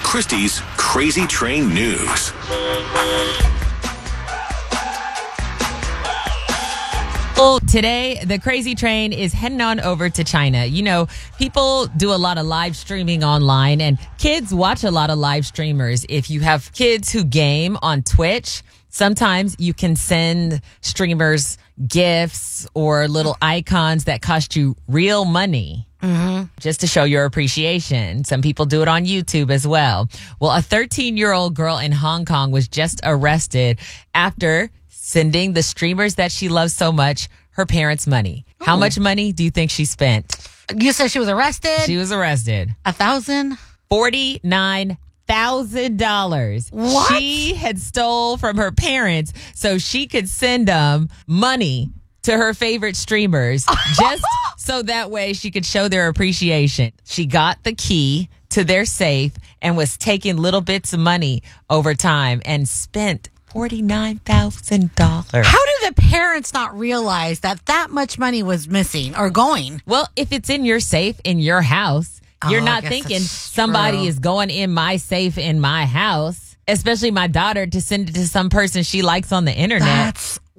Christy's Crazy Train News. Today, the Crazy Train is heading on over to China. You know, people do a lot of live streaming online, and kids watch a lot of live streamers. If you have kids who game on Twitch, sometimes you can send streamers gifts or little icons that cost you real money. Just to show your appreciation. Some people do it on YouTube as well. Well, a 13-year-old girl in Hong Kong was just arrested after sending the streamers that she loves so much her parents' money. How much money do you think she spent? You said she was arrested? She was arrested. $1,000? $49,000. What? She had stole from her parents so she could send them money to her favorite streamers just so that way she could show their appreciation. She got the key to their safe and was taking little bits of money over time and spent $49,000. How do the parents not realize that much money was missing or going? Well, if it's in your safe in your house, you're I not guess thinking that's somebody true. is going in my safe in my house, especially my daughter, to send it to some person she likes on the internet. That's